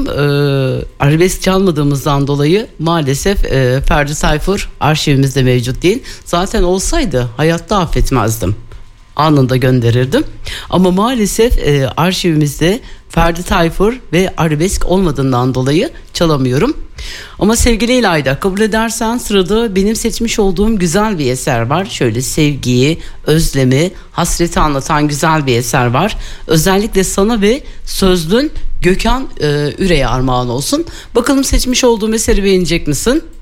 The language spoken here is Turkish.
bakıyorum arabesk çalmadığımızdan dolayı maalesef Ferdi Tayfur arşivimizde mevcut değil. Zaten olsaydı hayatta affetmezdim. Anında gönderirdim. Ama maalesef arşivimizde Ferdi Tayfur ve arabesk olmadığından dolayı çalamıyorum. Ama sevgili İlayda, kabul edersen sırada benim seçmiş olduğum güzel bir eser var. Şöyle sevgiyi, özlemi, hasreti anlatan güzel bir eser var. Özellikle sana ve sözlün Gökhan Üre'ye armağan olsun. Bakalım seçmiş olduğum eseri beğenecek misin?